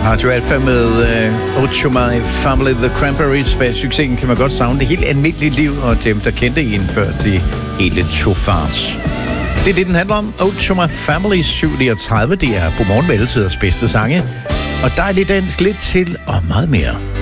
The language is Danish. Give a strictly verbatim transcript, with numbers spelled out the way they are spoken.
Radio Alpha med uh, Ode to My Family, The Cranberries. Bag succesen kan man godt savne det helt almindelige liv, og dem, der kendte en før det hele tog fart. Det er det, den handler om. Ode to My Family, syv niogtredive. Det er Godmorgen med alle tiders bedste sange. Og dejlig dansk lidt til og meget mere.